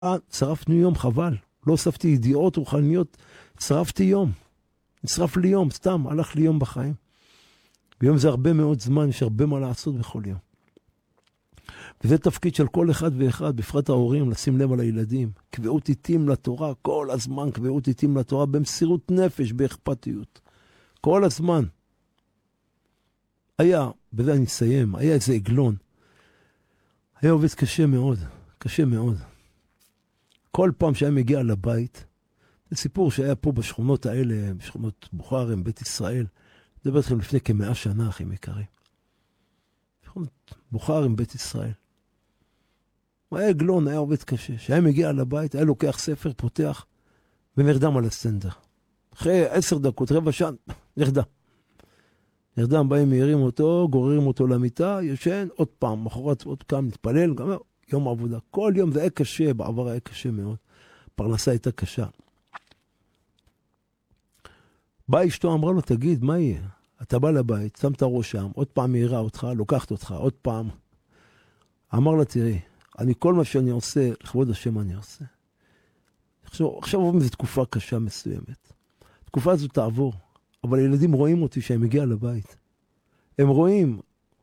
שרפנו יום, חבל. לא הוספתי ידיעות רוחניות, שרפתי יום. נשרף לי יום, סתם, הלך לי יום בחיים. ביום זה הרבה מאוד זמן, יש הרבה מה לעשות בכל יום. וזה תפקיד של כל אחד ואחד, בפרט ההורים, לשים לב על הילדים. קביעות עיתים לתורה, כל הזמן קביעות עיתים לתורה, במסירות נפש, באכפתיות. כל הזמן. היה, בזה אני אסיים, היה איזה עגלון. היה עובד קשה מאוד, קשה מאוד. כל פעם שהיה מגיע לבית, זה סיפור שהיה פה בשכונות האלה, בשכונות בוכרם, בית ישראל, זה בטח לפני כ100 שנה, אחים יקרים. שכונות בוכרם, בית ישראל. הוא היה עגלון, היה עובד קשה. שהיה מגיע לבית, היה לוקח ספר, פותח, ונרדם על הסטנדר. אחרי 10 דקות, רבע שעה, נרדם. נרדם, באים מהירים אותו, גוררים אותו למיטה, ישן, עוד פעם, מחרת עוד קם, נתפלל, גם יום עבודה. כל יום זה היה קשה, בעבר היה קשה מאוד. פרנסה הייתה קשה. באה אשתו, אמרה לו, תגיד, מה יהיה? אתה בא לבית, שם את הראש שם, עוד פעם מהירה אותך, לוקחת אותך, עוד פעם. אמר לה, תראי, אני כל מה שאני עושה, לכבוד השם אני עושה. עכשיו עוברים איזו תקופה קשה מסוימת. התקופה הזו תעבור, אבל הילדים רואים אותי שאני מגיע לבית. הם רואים,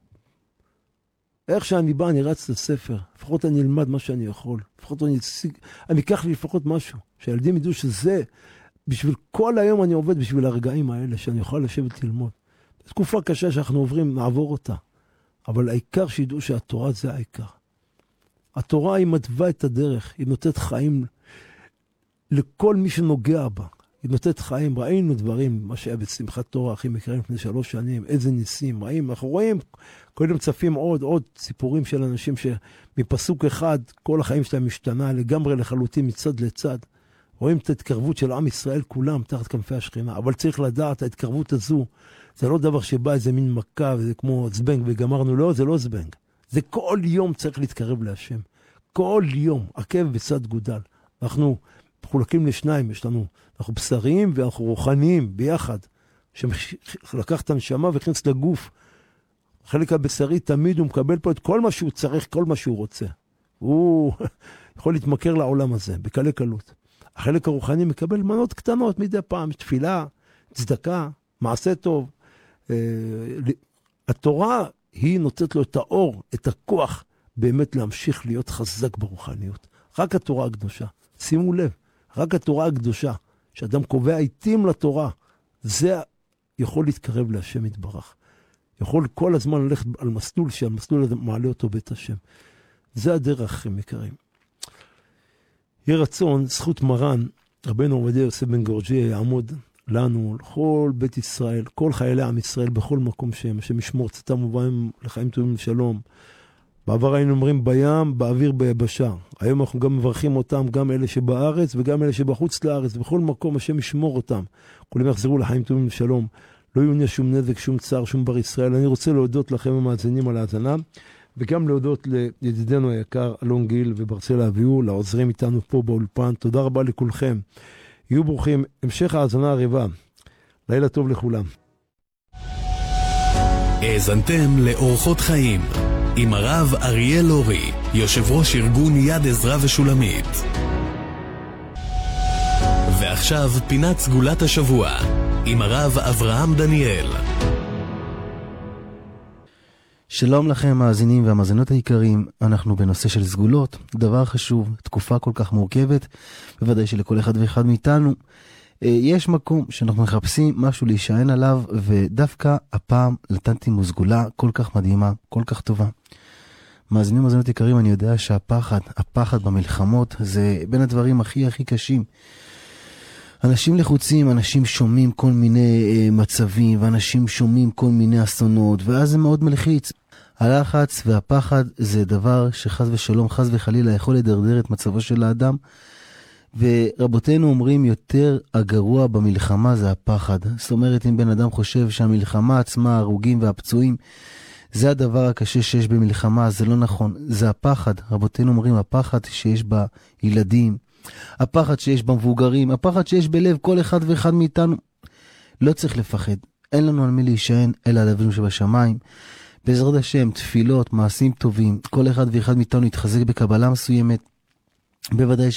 איך שאני בא, אני רץ לספר, לפחות אני אלמד מה שאני יכול, לפחות אני אקח לי לפחות משהו, שהילדים ידעו שזה, בשביל כל היום אני עובד בשביל הרגעים האלה, שאני יכול לשבת ללמוד. תקופה קשה שאנחנו עוברים, נעבור אותה. אבל העיקר שידעו שהתורה זה העיקר. התורה היא מתווה את הדרך, היא נותנת חיים לכל מי שנוגע בה. היא נותנת חיים, ראינו דברים, מה שהיה בשמחת תורה, אחים יקרים לפני 3 שנים, איזה ניסים, אנחנו רואים, כל יום צפים עוד סיפורים של אנשים שמפסוק אחד, כל החיים שלהם משתנה לגמרי לחלוטין מצד לצד. רואים את ההתקרבות של עם ישראל כולם תחת כנפי השכינה, אבל צריך לדעת, ההתקרבות הזו, זה לא דבר שבא איזה מין מכה, וזה כמו זבנג וגמרנו, לא, זה לא זבנג. זה כל יום צריך להתקרב להשם. כל יום, עקב בצד גודל. אנחנו מחולקים לשניים, אנחנו בשריים ואנחנו רוחניים ביחד, שלקח את הנשמה והכניס לגוף. החלק הבשרי תמיד הוא מקבל פה את כל מה שהוא צריך, כל מה שהוא רוצה. הוא יכול להתמכר לעולם הזה, בקלי קלות. החלק הרוחני מקבל מנות קטנות מדי פעם, תפילה, צדקה, מעשה טוב. התורה היא נותנת לו את האור, את הכוח, באמת להמשיך להיות חזק ברוחניות. רק התורה הקדושה, שימו לב, רק התורה הקדושה, שאדם קובע עיתים לתורה, זה יכול להתקרב להשם יתברך. יכול כל הזמן ללכת על מסלול, שהמסלול הזה מעלה אותו בית השם. זה הדרך, הם יקרים. יהיה רצון, זכות מרן, רבנו עובדיה יוסף בן גורג'יה יעמוד לנו, לכל בית ישראל, כל חיילי עם ישראל, בכל מקום שהם, שמשמור צאתם ובאים לחיים טובים לשלום. בעבר היינו אומרים בים, באוויר, ביבשה. היום אנחנו גם מברכים אותם, גם אלה שבארץ וגם אלה שבחוץ לארץ, בכל מקום השם ישמור אותם. כולם יחזרו לחיים טובים לשלום. לא יוניה שום נזק, שום צער, שום בר ישראל. אני רוצה להודות לכם המאזינים על ההאזנה, וגם להודות לידידנו היקר אלון גיל וברצל אביהו, לעוזרים איתנו פה באולפן. תודה רבה לכולכם. יהיו ברוכים. המשך ההאזנה הרבה. לילה טוב לכולם. האזנתם לאורחות חיים עם הרב אריאל לורי, יושב ראש ארגון יד עזרא ושולמית. ועכשיו פינת סגולת השבוע עם הרב אברהם דניאל. שלום לכם המאזינים והמאזינות היקרים, אנחנו בנושא של סגולות, דבר חשוב, תקופה כל כך מורכבת, בוודאי שלכל אחד ואחד מאיתנו, יש מקום שאנחנו מחפשים משהו להישען עליו, ודווקא הפעם נתתי סגולה כל כך מדהימה, כל כך טובה. מאזינים ומאזינות יקרים, אני יודע שהפחד במלחמות זה בין הדברים הכי קשים. אנשים לחוצים, אנשים שומעים כל מיני מצבים, ואנשים שומעים כל מיני אסונות, ואז זה מאוד מלחיץ. הלחץ והפחד זה דבר שחס ושלום, חס וחלילה, יכול לדרדר את מצבו של האדם, ורבותינו אומרים יותר הגרוע במלחמה זה הפחד. זאת אומרת, אם בן אדם חושב שהמלחמה עצמה, הרוגים והפצועים, זה הדבר הקשה שיש במלחמה, זה לא נכון. זה הפחד. רבותינו אומרים, הפחד שיש בילדים, הפחד שיש במבוגרים, הפחד שיש בלב כל אחד ואחד מאיתנו. לא צריך לפחד. אין לנו על מי להישען, אלא על אבינו שבשמיים. בעזרת השם, תפילות, מעשים טובים, כל אחד ואחד מאיתנו יתחזק בקבלה מסוימת. בוודאי